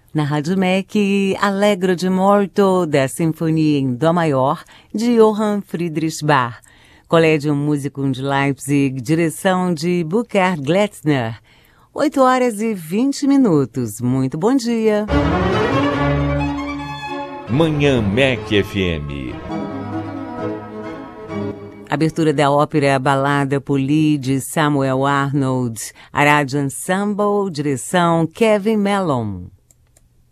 Na Rádio MEC, Allegro de Molto, da Sinfonia em Dó Maior, de Johann Friedrich Bach. Collegium Musicum de Leipzig, direção de Burkhard Gletzner. 8h20. Muito bom dia. Manhã MEC FM. Abertura da ópera Balada Poli, de Samuel Arnold. Arad Ensemble, direção Kevin Mellon.